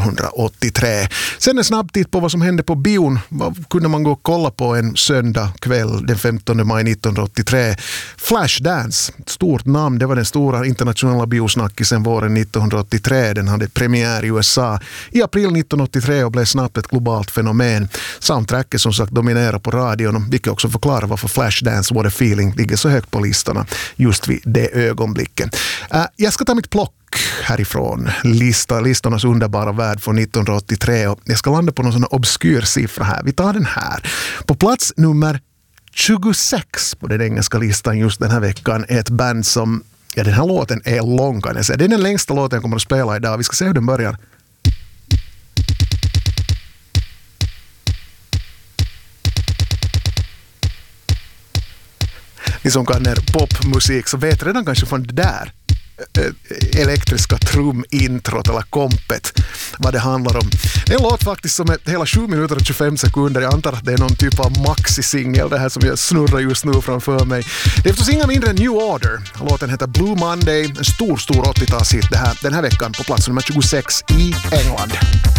1983. Sen en snabb titt på vad som hände på bion. Vad kunde man gå och kolla på en söndag kväll den 15 maj 1983? Flashdance, ett stort namn. Det var den stora internationella biosnackisen våren 1983. Den hade premiär i USA i april 1983 och blev snabbt ett globalt fenomen. Soundtracket som sagt dominerar på radion, vilket också förklarar varför Flashdance What a Feeling ligger så högt på listorna just vid det ögonblicket. Jag ska ta mitt plock härifrån listornas underbara värld från 1983 och jag ska landa på någon sån obskyr siffra här. Vi tar den här. På plats nummer 26 på den engelska listan just den här veckan är ett band som, ja, den här låten är lång kan jag säga. Det är den längsta låten jag kommer att spela idag. Vi ska se hur den börjar. Ni som kan popmusik så vet redan kanske från det där elektriska trumintrot eller kompet vad det handlar om. Det är en låt faktiskt som är hela 7 minuter och 25 sekunder. Jag antar att det är någon typ av maxi-singel det här som jag snurrar just nu framför mig. Det är förstås inga mindre än New Order. Låten heter Blue Monday, en stor 80-talshit den här veckan på plats nummer 26 i England.